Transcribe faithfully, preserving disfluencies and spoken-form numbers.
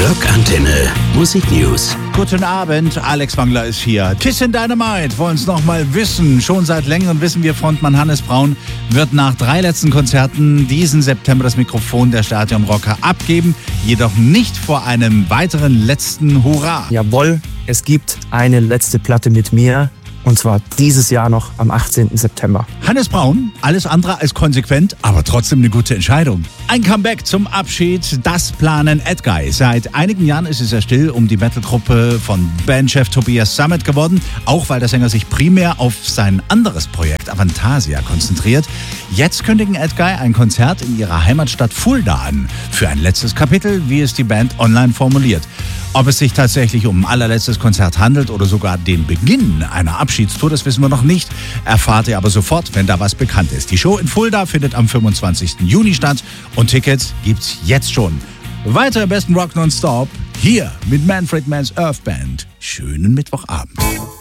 Rockantenne Musik News. Guten Abend, Alex Wangler ist hier. Kissin' Dynamite wollen es nochmal wissen. Schon seit längerem wissen wir, Frontmann Hannes Braun wird nach drei letzten Konzerten diesen September das Mikrofon der Stadionrocker abgeben. Jedoch nicht vor einem weiteren letzten Hurra. Jawohl, es gibt eine letzte Platte mit mir. Und zwar dieses Jahr noch am achtzehnten September. Hannes Braun, alles andere als konsequent, aber trotzdem eine gute Entscheidung. Ein Comeback zum Abschied, das planen Edguy. Seit einigen Jahren ist es ja still um die Metal-Truppe von Bandchef Tobias Sammet geworden, auch weil der Sänger sich primär auf sein anderes Projekt Avantasia konzentriert. Jetzt kündigen Edguy ein Konzert in ihrer Heimatstadt Fulda an. Für ein letztes Kapitel, wie es die Band online formuliert. Ob es sich tatsächlich um ein allerletztes Konzert handelt oder sogar den Beginn einer Abschiedstour, das wissen wir noch nicht. Erfahrt ihr aber sofort, wenn da was bekannt ist. Die Show in Fulda findet am fünfundzwanzigsten Juni statt und Tickets gibt's jetzt schon. Weiter besten Rock nonstop hier mit Manfred Mann's Earth Band. Schönen Mittwochabend.